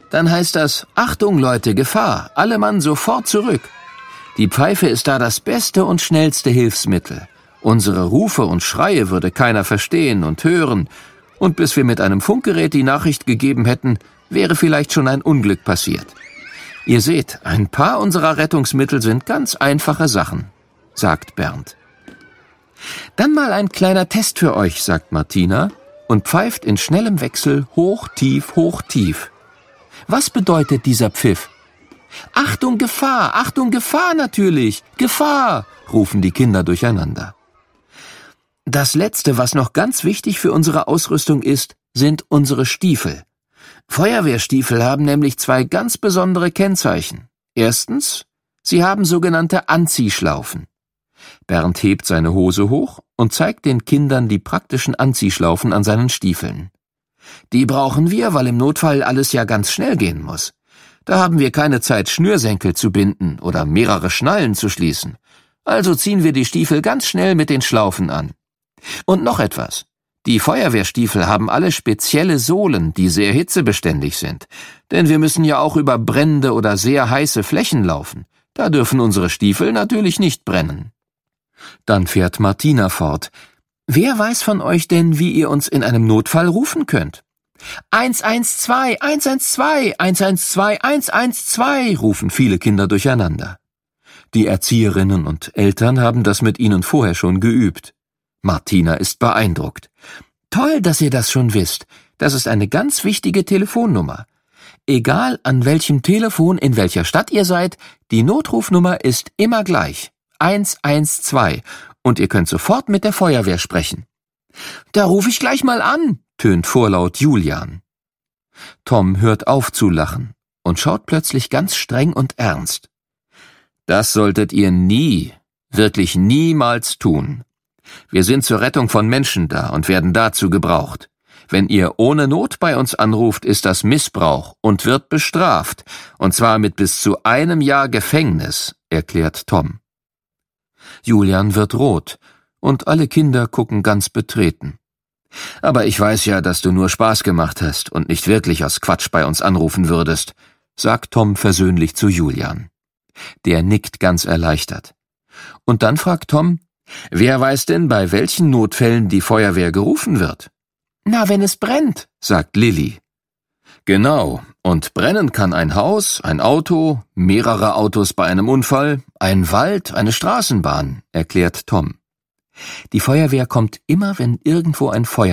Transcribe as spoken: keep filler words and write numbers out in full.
Dann heißt das: Achtung Leute, Gefahr, alle Mann sofort zurück. Die Pfeife ist da das beste und schnellste Hilfsmittel. Unsere Rufe und Schreie würde keiner verstehen und hören, und bis wir mit einem Funkgerät die Nachricht gegeben hätten, wäre vielleicht schon ein Unglück passiert. Ihr seht, ein paar unserer Rettungsmittel sind ganz einfache Sachen, sagt Bernd. Dann mal ein kleiner Test für euch, sagt Martina und pfeift in schnellem Wechsel hoch, tief, hoch, tief. Was bedeutet dieser Pfiff? Achtung, Gefahr, Achtung, Gefahr natürlich, Gefahr, rufen die Kinder durcheinander. Das Letzte, was noch ganz wichtig für unsere Ausrüstung ist, sind unsere Stiefel. Feuerwehrstiefel haben nämlich zwei ganz besondere Kennzeichen. Erstens, sie haben sogenannte Anziehschlaufen. Bernd hebt seine Hose hoch und zeigt den Kindern die praktischen Anziehschlaufen an seinen Stiefeln. Die brauchen wir, weil im Notfall alles ja ganz schnell gehen muss. Da haben wir keine Zeit, Schnürsenkel zu binden oder mehrere Schnallen zu schließen. Also ziehen wir die Stiefel ganz schnell mit den Schlaufen an. Und noch etwas. Die Feuerwehrstiefel haben alle spezielle Sohlen, die sehr hitzebeständig sind. Denn wir müssen ja auch über brennende oder sehr heiße Flächen laufen. Da dürfen unsere Stiefel natürlich nicht brennen. Dann fährt Martina fort. Wer weiß von euch denn, wie ihr uns in einem Notfall rufen könnt? eins eins zwei, eins eins zwei, eins eins zwei, eins eins zwei, rufen viele Kinder durcheinander. Die Erzieherinnen und Eltern haben das mit ihnen vorher schon geübt. Martina ist beeindruckt. Toll, dass ihr das schon wisst. Das ist eine ganz wichtige Telefonnummer. Egal an welchem Telefon in welcher Stadt ihr seid, die Notrufnummer ist immer gleich. eins eins zwei. Und ihr könnt sofort mit der Feuerwehr sprechen. Da rufe ich gleich mal an, tönt vorlaut Julian. Tom hört auf zu lachen und schaut plötzlich ganz streng und ernst. Das solltet ihr nie, wirklich niemals tun. Wir sind zur Rettung von Menschen da und werden dazu gebraucht. Wenn ihr ohne Not bei uns anruft, ist das Missbrauch und wird bestraft, und zwar mit bis zu einem Jahr Gefängnis, erklärt Tom. Julian wird rot, und alle Kinder gucken ganz betreten. Aber ich weiß ja, dass du nur Spaß gemacht hast und nicht wirklich aus Quatsch bei uns anrufen würdest, sagt Tom versöhnlich zu Julian. Der nickt ganz erleichtert. Und dann fragt Tom, wer weiß denn, bei welchen Notfällen die Feuerwehr gerufen wird? Na, wenn es brennt, sagt Lilli. Genau, und brennen kann ein Haus, ein Auto, mehrere Autos bei einem Unfall, ein Wald, eine Straßenbahn, erklärt Tom. Die Feuerwehr kommt immer, wenn irgendwo ein Feuer